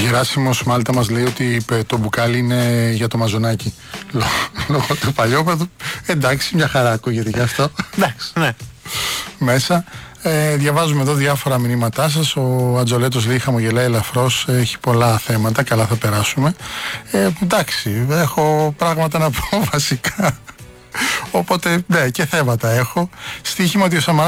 Γεράσιμος μάλιστα μας λέει ότι το μπουκάλι είναι για το μαζονάκι. Λόγω του παλιόπαδου. Εντάξει, μια χαρά ακούγεται γι' αυτό. Εντάξει, ναι. Μέσα. Διαβάζουμε εδώ διάφορα μηνύματά σας. Ο Ατζολέτος λέει χαμογελάει ελαφρώς, έχει πολλά θέματα, καλά θα περάσουμε. Εντάξει, έχω πράγματα να πω βασικά. Οπότε, ναι, και θέματα έχω. Στοίχημα ότι ο Σαμαράς